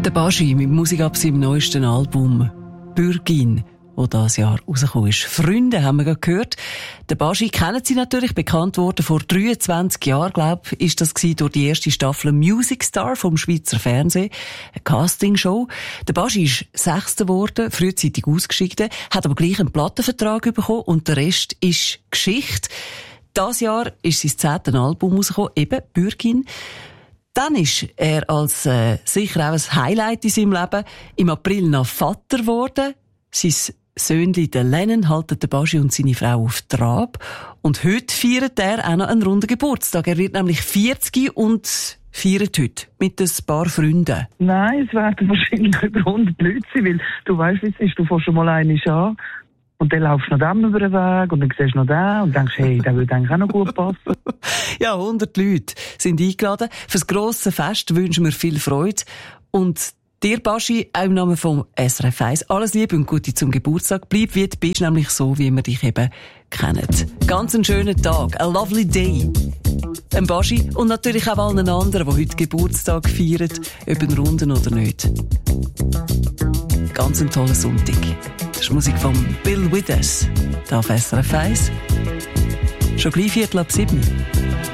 Der Baschi mit Musik ab seinem neuesten Album «Bürgin», das dieses Jahr rausgekommen ist. «Freunde» haben wir gerade gehört. Der Baschi kennen Sie natürlich, bekannt worden vor 23 Jahren, glaube ich, ist das gewesen, durch die erste Staffel «Music Star» vom Schweizer Fernsehen. Eine Castingshow. Der Baschi ist 6. geworden, frühzeitig ausgeschieden, hat aber gleich einen Plattenvertrag bekommen und der Rest ist Geschichte. Dieses Jahr ist sein 10. Album rausgekommen, eben «Bürgin». Dann ist er als sicher auch ein Highlight in seinem Leben im April noch Vater geworden. Sein Söhnli, der Lennon, halten den Baschi und seine Frau auf Trab. Und heute feiert er auch noch einen runden Geburtstag. Er wird nämlich 40 und feiert heute mit ein paar Freunden. Nein, es werden wahrscheinlich über 100 Leute sein, weil du weißt, wie es ist, du fährst schon mal einmal an. Und dann laufst du noch dem über den Weg und dann siehst du noch den und denkst, hey, der würde eigentlich auch noch gut passen. Ja, 100 Leute sind eingeladen. Fürs grosse Fest wünschen wir viel Freude. Und dir, Baschi, auch im Namen vom SRF 1, alles Liebe und Gute zum Geburtstag. Bleib wie du bist, nämlich so, wie wir dich eben kennen. Ganz einen schönen Tag, a lovely day. Ein Baschi und natürlich auch allen anderen, die heute Geburtstag feiern, ob einen runden oder nicht. Ganz einen tollen Sonntag. Das ist Musik von Bill Withers, hier auf SRF 1. Schon gleich 6:45.